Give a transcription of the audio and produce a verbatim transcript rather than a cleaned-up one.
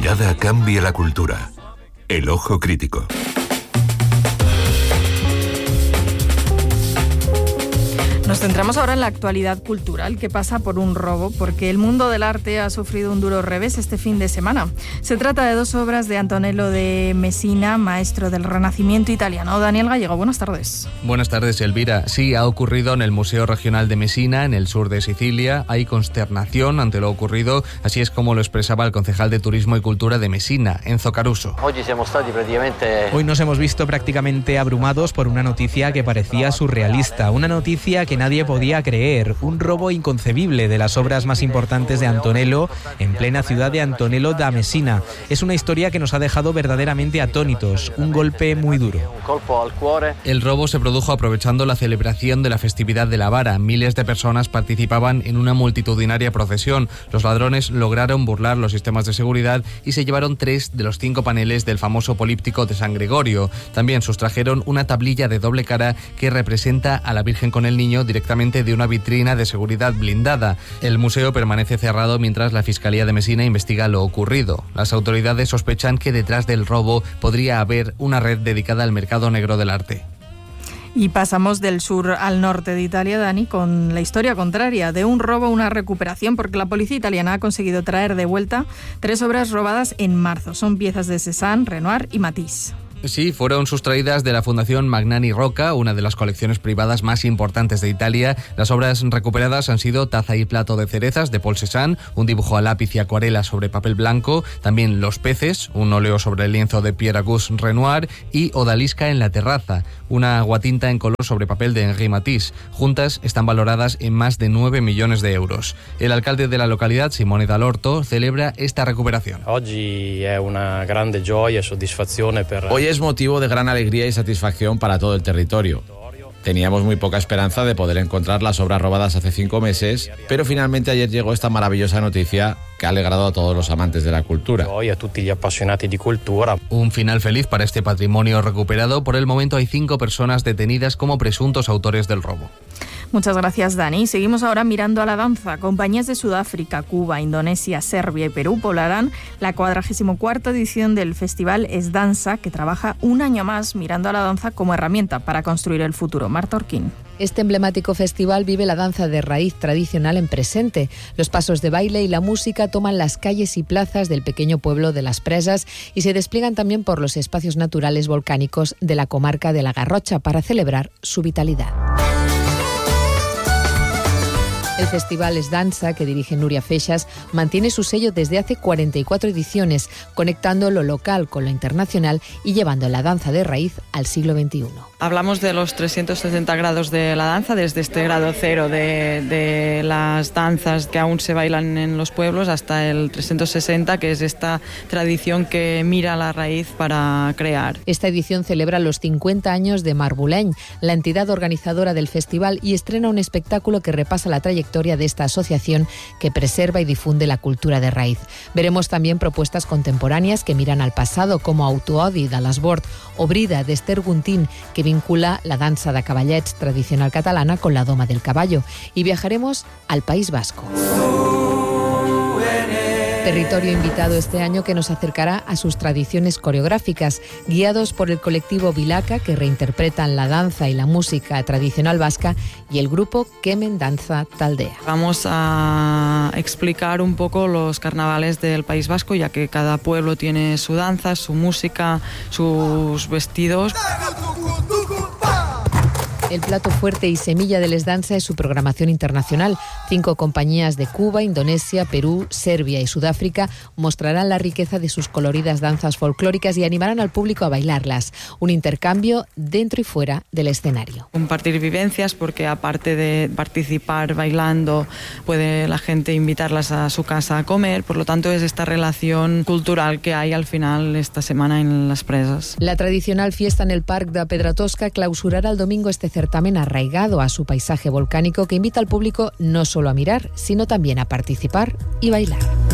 mirada cambia la cultura. El ojo crítico. Nos centramos ahora en la actualidad cultural que pasa por un robo, porque el mundo del arte ha sufrido un duro revés este fin de semana. Se trata de dos obras de Antonello de Messina, maestro del Renacimiento italiano. Daniel Gallego, buenas tardes. Buenas tardes, Elvira. Sí, ha ocurrido en el Museo Regional de Messina, en el sur de Sicilia. Hay consternación ante lo ocurrido, así es como lo expresaba el concejal de Turismo y Cultura de Messina, Enzo Caruso. Hoy nos hemos visto prácticamente abrumados por una noticia que parecía surrealista, una noticia que nadie podía creer, un robo inconcebible de las obras más importantes de Antonello en plena ciudad de Antonello da Messina. Es una historia que nos ha dejado verdaderamente atónitos, un golpe muy duro. El robo se produjo aprovechando la celebración de la festividad de la vara. Miles de personas participaban en una multitudinaria procesión. Los ladrones lograron burlar los sistemas de seguridad y se llevaron tres de los cinco paneles del famoso políptico de San Gregorio. También sustrajeron una tablilla de doble cara que representa a la Virgen con el Niño directamente de una vitrina de seguridad blindada. El museo permanece cerrado mientras la Fiscalía de Messina investiga lo ocurrido. Las autoridades sospechan que detrás del robo podría haber una red dedicada al mercado negro del arte. Y pasamos del sur al norte de Italia, Dani, con la historia contraria, de un robo a una recuperación, porque la policía italiana ha conseguido traer de vuelta tres obras robadas en marzo. Son piezas de Cézanne, Renoir y Matisse. Sí, fueron sustraídas de la Fundación Magnani Rocca, una de las colecciones privadas más importantes de Italia. Las obras recuperadas han sido Taza y plato de cerezas de Paul Cézanne, un dibujo a lápiz y acuarela sobre papel blanco, también Los peces, un óleo sobre el lienzo de Pierre-Auguste Renoir, y Odalisca en la terraza, una aguatinta en color sobre papel de Henri Matisse. Juntas están valoradas en más de nueve millones de euros. El alcalde de la localidad, Simone Dall'Orto, celebra esta recuperación. Hoy es una grande gioia e soddisfazione per... Hoy es motivo de gran alegría y satisfacción para todo el territorio. Teníamos muy poca esperanza de poder encontrar las obras robadas hace cinco meses, pero finalmente ayer llegó esta maravillosa noticia que ha alegrado a todos los amantes de la cultura. Hoy a tutti gli appassionati di cultura. Un final feliz para este patrimonio recuperado. Por el momento hay cinco personas detenidas como presuntos autores del robo. Muchas gracias, Dani. Seguimos ahora mirando a la danza. Compañías de Sudáfrica, Cuba, Indonesia, Serbia y Perú poblarán la cuadragésima cuarta edición del Festival Es Danza, que trabaja un año más mirando a la danza como herramienta para construir el futuro. Marta Orquín. Este emblemático festival vive la danza de raíz tradicional en presente. Los pasos de baile y la música toman las calles y plazas del pequeño pueblo de Las Presas y se despliegan también por los espacios naturales volcánicos de la comarca de la Garrocha para celebrar su vitalidad. El Festival Es Danza, que dirige Nuria Feixas, mantiene su sello desde hace cuarenta y cuatro ediciones, conectando lo local con lo internacional y llevando la danza de raíz al siglo veintiuno. Hablamos de los trescientos sesenta grados de la danza, desde este grado cero de, de las danzas que aún se bailan en los pueblos hasta el trescientos sesenta, que es esta tradición que mira la raíz para crear. Esta edición celebra los cincuenta años de Marbuleny, la entidad organizadora del festival, y estrena un espectáculo que repasa la trayectoria de esta asociación que preserva y difunde la cultura de raíz. Veremos también propuestas contemporáneas que miran al pasado, como Autoodi de l'Esbord o Brida de Esther Guntín, que vincula la dansa de cavallets tradicional catalana con la doma del caballo. Y viajaremos al País Vasco. Territorio invitado este año que nos acercará a sus tradiciones coreográficas, guiados por el colectivo Vilaca, que reinterpretan la danza y la música tradicional vasca, y el grupo Kemen Danza Taldea. Vamos a explicar un poco los carnavales del País Vasco, ya que cada pueblo tiene su danza, su música, sus vestidos. El plato fuerte y semilla de Les Danza es su programación internacional. Cinco compañías de Cuba, Indonesia, Perú, Serbia y Sudáfrica mostrarán la riqueza de sus coloridas danzas folclóricas y animarán al público a bailarlas. Un intercambio dentro y fuera del escenario. Compartir vivencias, porque aparte de participar bailando, puede la gente invitarlas a su casa a comer. Por lo tanto, es esta relación cultural que hay al final esta semana en Las Presas. La tradicional fiesta en el Parc de Pedratosca clausurará el domingo este certamen arraigado a su paisaje volcánico que invita al público no solo a mirar, sino también a participar y bailar.